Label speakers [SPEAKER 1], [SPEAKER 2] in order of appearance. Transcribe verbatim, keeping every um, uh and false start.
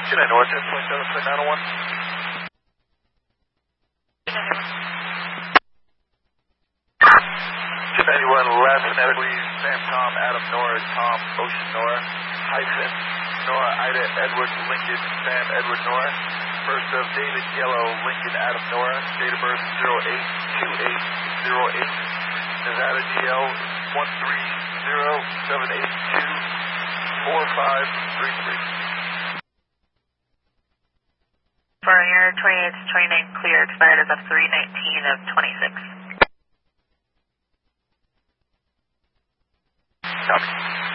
[SPEAKER 1] Good night, North, ten point seven point nine oh one. two ninety-one, last phonetically, Sam, Tom, Adam, Nora, Tom, Ocean, Nora, hyphen, Nora, Ida, Edward, Lincoln, Sam, Edward, Nora, first of David, Yellow, Lincoln, Adam, Nora, date of birth zero eight two eight zero eight, Nevada D L one three zero seven eight two four five three three.
[SPEAKER 2] For your twenty-eight to twenty-nine clear, expired as of three nineteen of twenty-six.
[SPEAKER 1] Copy.